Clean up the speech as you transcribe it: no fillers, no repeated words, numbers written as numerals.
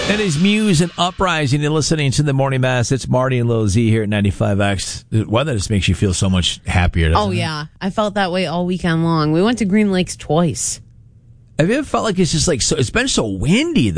It is Muse and Uprising. You're listening to the Morning Mass. It's Marty and Lil Z here at 95X. The weather just makes you feel so much happier. Oh, yeah. I felt that way all weekend long. We went to Green Lakes twice. Have you ever felt like it's just like so? It's been so windy, though.